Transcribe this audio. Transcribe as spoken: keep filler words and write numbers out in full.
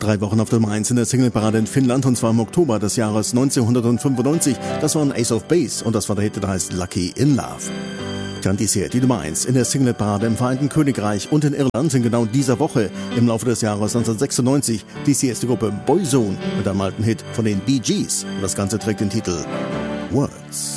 Drei Wochen auf der Nummer eins in der Singleparade in Finnland, und zwar im Oktober des Jahres neunzehnhundertfünfundneunzig. Das war ein Ace of Base und das war der Hit, der heißt Lucky in Love. Dann dies hier, die Nummer eins in der Singleparade im Vereinten Königreich und in Irland in genau dieser Woche im Laufe des Jahres neunzehnhundertsechsundneunzig. Dies hier ist die Gruppe Boyzone mit einem alten Hit von den Bee Gees und das Ganze trägt den Titel Words.